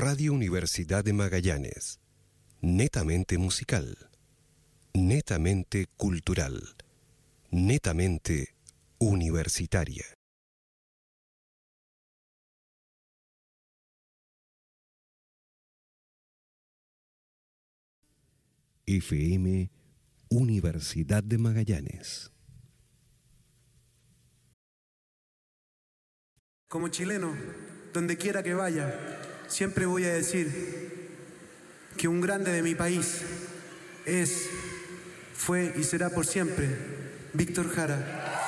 Radio Universidad de Magallanes. Netamente musical. Netamente cultural. Netamente universitaria. FM Universidad de Magallanes. Como chileno, donde quiera que vaya, siempre voy a decir que un grande de mi país es, fue y será por siempre Víctor Jara.